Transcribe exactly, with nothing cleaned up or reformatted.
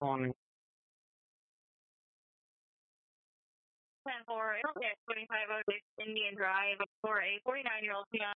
calling. ten four, twenty-five oh six Indian Drive for a forty-nine-year-old female.